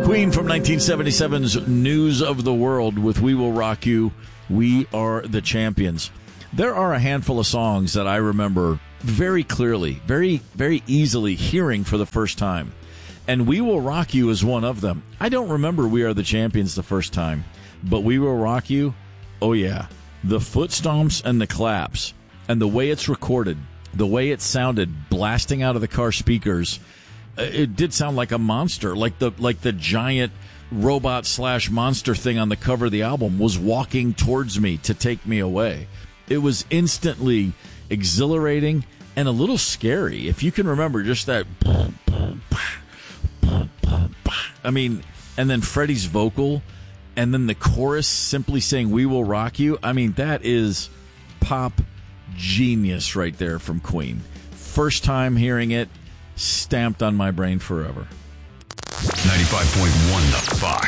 Queen from 1977's News of the World with We Will Rock You, We Are the Champions. There are a handful of songs that I remember very clearly, very, very easily hearing for the first time. And We Will Rock You is one of them. I don't remember We Are the Champions the first time, but We Will Rock You, oh yeah. The foot stomps and the claps and the way it's recorded, the way it sounded blasting out of the car speakers, it did sound like a monster, like the giant robot / monster thing on the cover of the album was walking towards me to take me away. It was instantly exhilarating and a little scary. If you can remember just that, I mean, and then Freddie's vocal, and then the chorus simply saying "We Will Rock You." I mean, that is pop genius right there from Queen. First time hearing it, stamped on my brain forever. 95.1 The Fox.